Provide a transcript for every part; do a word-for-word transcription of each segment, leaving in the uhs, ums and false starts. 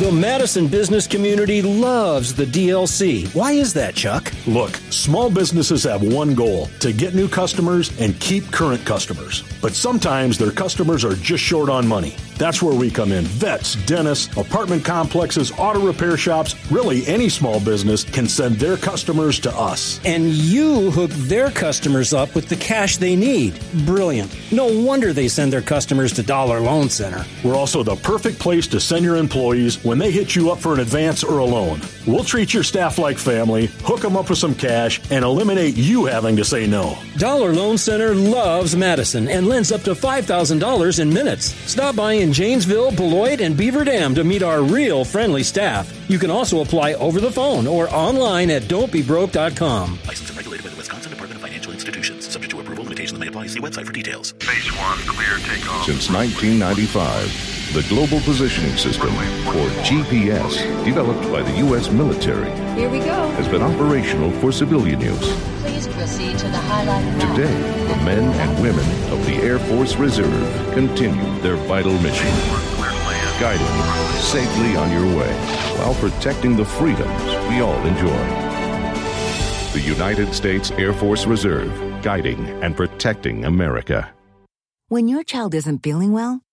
The Madison business community loves the D L C. Why is that, Chuck? Look, small businesses have one goal, to get new customers and keep current customers. But sometimes their customers are just short on money. That's where we come in. Vets, dentists, apartment complexes, auto repair shops, really any small business can send their customers to us. And you hook their customers up with the cash they need. Brilliant. No wonder they send their customers to Dollar Loan Center. We're also the perfect place to send your employees when they hit you up for an advance or a loan. We'll treat your staff like family, hook them up with some cash, and eliminate you having to say no. Dollar Loan Center loves Madison and lends up to five thousand dollars in minutes. Stop by in Janesville, Beloit, and Beaver Dam to meet our real friendly staff. You can also apply over the phone or online at don't be broke dot com. Licensed and regulated by the Wisconsin Department of Financial Institutions. Subject to approval, limitations may apply. See website for details. Phase one, clear takeoff. Since nineteen ninety-five, the Global Positioning System, or G P S, developed by the U S military, Here we go. has been operational for civilian use. Please proceed to the highlighted map. Today, the men and women of the Air Force Reserve continue their vital mission, guiding you safely on your way while protecting the freedoms we all enjoy. The United States Air Force Reserve, guiding and protecting America. When your child isn't feeling well,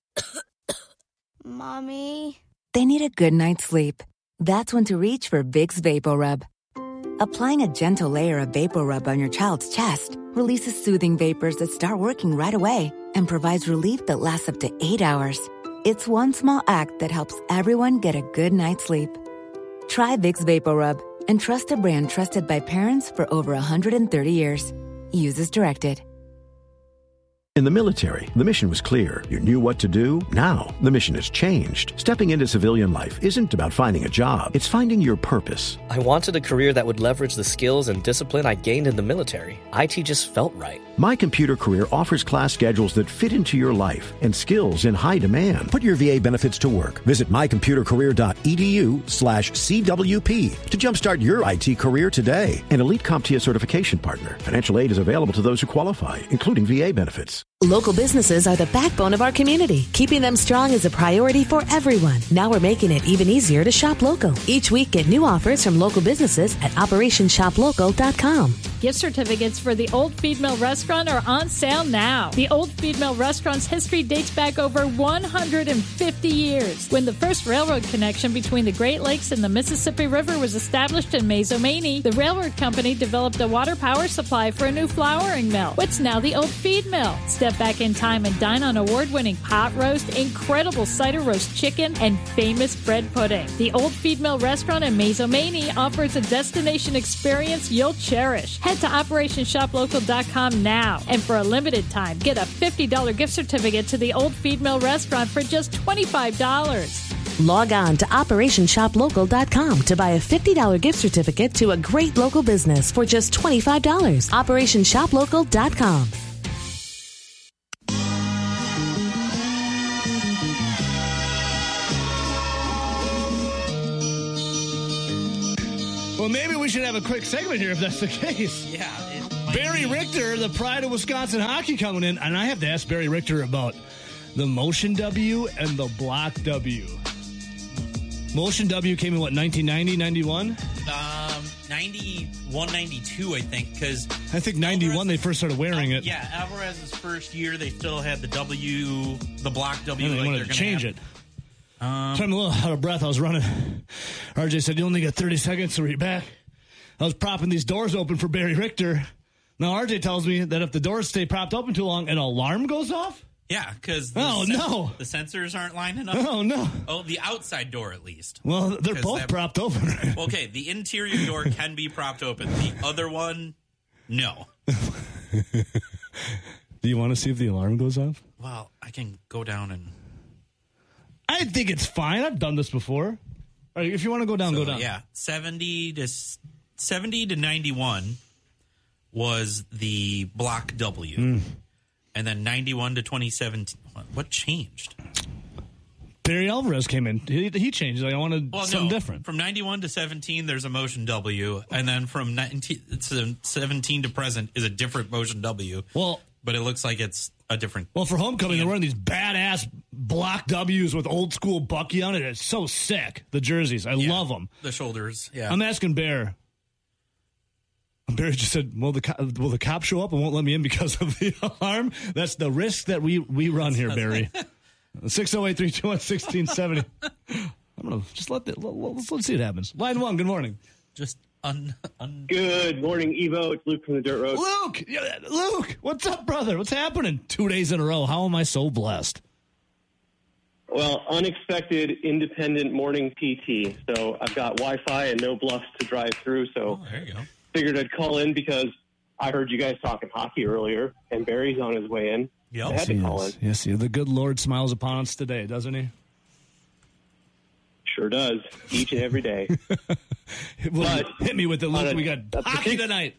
Mommy? they need a good night's sleep. That's when to reach for Vicks VapoRub. Applying a gentle layer of VapoRub on your child's chest releases soothing vapors that start working right away and provides relief that lasts up to eight hours. It's one small act that helps everyone get a good night's sleep. Try Vicks VapoRub and trust a brand trusted by parents for over one hundred thirty years. Use as directed. In the military, the mission was clear. You knew what to do. Now, the mission has changed. Stepping into civilian life isn't about finding a job. It's finding your purpose. I wanted a career that would leverage the skills and discipline I gained in the military. I T just felt right. My Computer Career offers class schedules that fit into your life and skills in high demand. Put your V A benefits to work. Visit my computer career dot e d u slash C W P to jumpstart your I T career today. An elite CompTIA certification partner. Financial aid is available to those who qualify, including V A benefits. Local businesses are the backbone of our community. Keeping them strong is a priority for everyone. Now we're making it even easier to shop local. Each week, get new offers from local businesses at operation shop local dot com. Gift certificates for the Old Feed Mill Restaurant are on sale now. The Old Feed Mill Restaurant's history dates back over one hundred fifty years, when the first railroad connection between the Great Lakes and the Mississippi River was established in Maizomanie. The railroad company developed a water power supply for a new flouring mill, what's now the Old Feed Mill. Step back in time and dine on award-winning pot roast, incredible cider roast chicken, and famous bread pudding. The Old Feed Mill Restaurant in Maizomanie offers a destination experience you'll cherish. Head to operation shop local dot com now, and for a limited time, get a fifty dollars gift certificate to the Old Feed Mill Restaurant for just twenty-five dollars. Log on to operation shop local dot com to buy a fifty dollars gift certificate to a great local business for just twenty-five dollars. operation shop local dot com. Well, maybe we should have a quick segment here if that's the case. Yeah. Barry Richter, the pride of Wisconsin hockey, coming in. And I have to ask Barry Richter about the Motion W and the Block W. Motion W came in, what, nineteen ninety, ninety-one? Um, ninety-one, ninety-two, I think, because... I think ninety-one Alvarez, they first started wearing Al- it. Yeah, Alvarez's first year, they still had the W, the Block W. And they like wanted to change have. it. Um, so I'm a little out of breath. I was running. R J said, you only got thirty seconds to read back. I was propping these doors open for Barry Richter. Now R J tells me that if the doors stay propped open too long, an alarm goes off? Yeah, because oh, sen- no. the sensors aren't lining up. Oh, no. Oh, the outside door, at least. Well, they're both that, propped open. Well, okay, the interior door can be propped open. The other one, no. Do you want to see if the alarm goes off? Well, I can go down and... I think it's fine. I've done this before. All right, if you want to go down, so, go down. Yeah, seventy to seventy to ninety-one was the Block W. Mm. And then ninety-one to twenty seventeen. What changed? Barry Alvarez came in. He, he changed. Like, I wanted well, something no. different. From ninety-one to seventeen, there's a Motion W. And then from nineteen, seventeen to present is a different Motion W. Well, but it looks like it's a different. Well, for homecoming, they're wearing these badass block W's with old school Bucky on it. It's so sick. The jerseys, I Yeah, love them. The shoulders. Yeah. I'm asking Bear. Bear just said, "Will the co- will the cop show up and won't let me in because of the alarm?" That's the risk that we we run here, Barry. Six zero eight three two one sixteen seventy. I'm gonna just let the let's let's see what happens. Line one. Good morning. Just un, un Good morning, Evo. It's Luke from the Dirt Road. Luke, yeah, Luke, what's up, brother? What's happening? Two days in a row. How am I so blessed? Well, unexpected independent morning P T. So I've got Wi-Fi and no bluffs to drive through. So Oh, there you go. figured I'd call in because I heard you guys talking hockey earlier, and Barry's on his way in. Yep. I had to call in. Yes, yes, the good Lord smiles upon us today, doesn't he? Sure does, each and every day. Well, But hit me with it, Luke. on a- We got a hockey partic- tonight.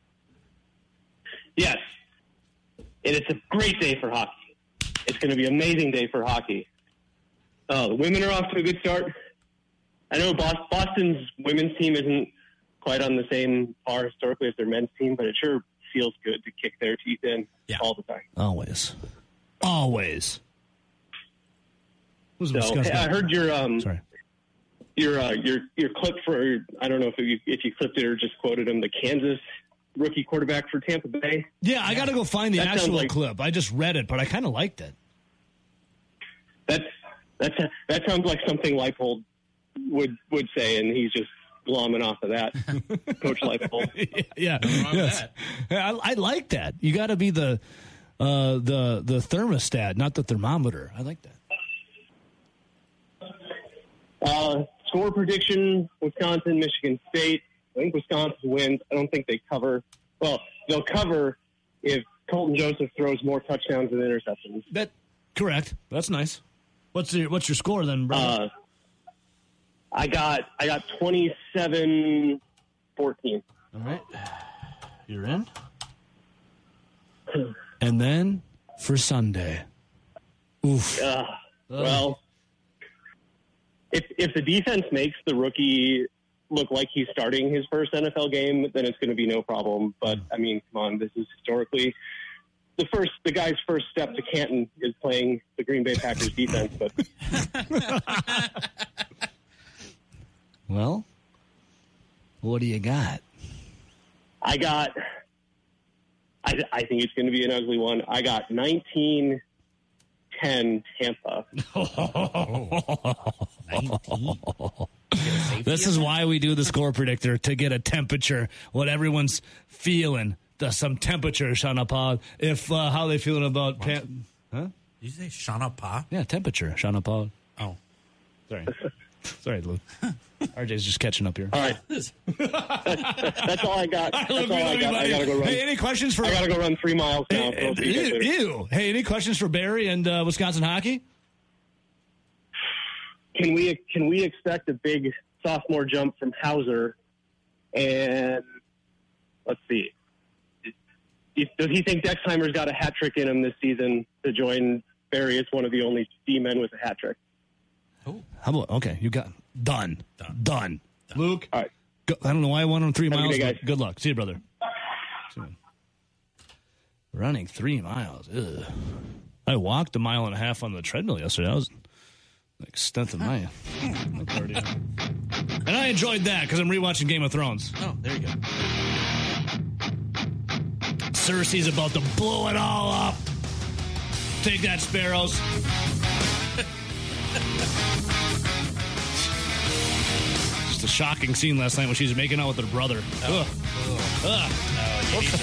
Yes, and it's a great day for hockey. It's going to be an amazing day for hockey. Uh, the women are off to a good start. I know Bos- Boston's women's team isn't quite on the same par historically as their men's team, but it sure feels good to kick their teeth in Yeah. all the time. Always, always. Who's So, Wisconsin? hey, I heard your um, Sorry. your uh, your your clip for I don't know if you if you clipped it or just quoted him, the Kansas rookie quarterback for Tampa Bay. Yeah, I got to go find the That sounds actual like- clip. I just read it, but I kind of liked it. That's that's that sounds like something Leipold would would say, and he's just glomming off of that. Coach Leipold. Yeah, Nothing wrong with yes. I, I like that. You got to be the uh, the the thermostat, not the thermometer. I like that. Uh, score prediction: Wisconsin, Michigan State. I think Wisconsin wins. I don't think they cover. Well, they'll cover if Colton Joseph throws more touchdowns than interceptions. That correct. That's nice. What's your what's your score then, brother? Uh, I got I got twenty-seven fourteen. All right, you're in. And then for Sunday, oof. Uh, well, if if the defense makes the rookie look like he's starting his first N F L game, then it's going to be no problem. But I mean, come on, this is historically the first the guy's first step to Canton is playing the Green Bay Packers defense. But Well, what do you got? I got. I, I think it's going to be an ugly one. I got nineteen ten Tampa. This is why we do the score predictor, to get a temperature, what everyone's feeling. The, some temperature, Shauna Paul. If uh, how they feeling about Pan- huh? Did you say Shauna Pa? Yeah, temperature, Shauna Paul. Oh, sorry, sorry, Lou. R J's just catching up here. All right, that's, that's all I got. That's all Love you, I love you, got. I buddy. gotta go run. Hey, any questions for? I gotta go run three miles now. Hey, so I'll see you guys ew, later. ew. Hey, any questions for Barry and uh, Wisconsin hockey? Can we can we expect a big sophomore jump from Hauser? And let's see, does he think Dexheimer's got a hat trick in him this season to join Barry as one of the only D-men with a hat trick? oh, How about okay? You got done, done, done. Luke, all right. Go, I don't know why I won on three Have a miles. good day, but guys. Good luck. See you, brother. See you. Running three miles. Ugh. I walked a mile and a half on the treadmill yesterday. That was the extent of my, my cardio. And I enjoyed that because I'm rewatching Game of Thrones. oh, there you go. Cersei's about to blow it all up. Take that, Sparrows. Just a shocking scene last night when she was making out with her brother. Ugh. Ugh. No, you need to